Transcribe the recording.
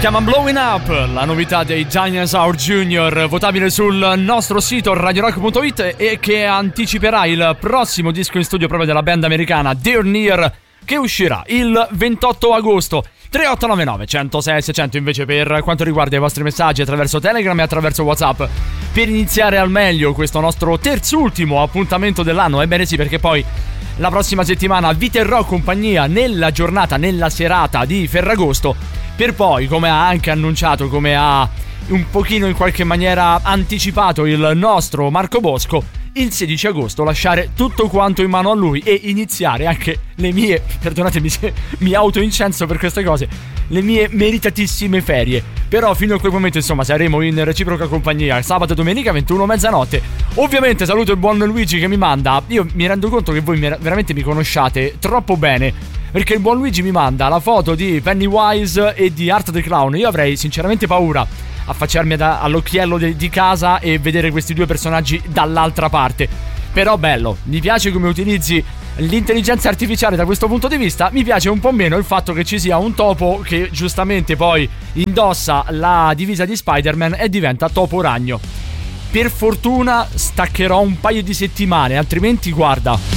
chiama Blowing Up, la novità dei Dinosaur Jr., votabile sul nostro sito radiorock.it e che anticiperà il prossimo disco in studio proprio della band americana Dear Near, che uscirà il 28 agosto. 3899 106 600 invece per quanto riguarda i vostri messaggi attraverso Telegram e attraverso WhatsApp, per iniziare al meglio questo nostro terzultimo appuntamento dell'anno. Ebbene sì, perché poi la prossima settimana vi terrò compagnia nella giornata, nella serata di Ferragosto, per poi, come ha anche annunciato, come ha un pochino in qualche maniera anticipato il nostro Marco Bosco, il 16 agosto lasciare tutto quanto in mano a lui e iniziare anche le mie, perdonatemi se mi autoincenso per queste cose, le mie meritatissime ferie. Però fino a quel momento insomma saremo in reciproca compagnia sabato e domenica 21 mezzanotte. Ovviamente saluto il buon Luigi che mi manda, io mi rendo conto che voi veramente mi conosciate troppo bene, perché il buon Luigi mi manda la foto di Pennywise e di Art the Clown. Io avrei sinceramente paura affacciarmi all'occhiello di casa e vedere questi due personaggi dall'altra parte. Però bello, mi piace come utilizzi l'intelligenza artificiale da questo punto di vista. Mi piace un po' meno il fatto che ci sia un topo che giustamente poi indossa la divisa di Spider-Man e diventa Topo Ragno. Per fortuna staccherò un paio di settimane, altrimenti guarda,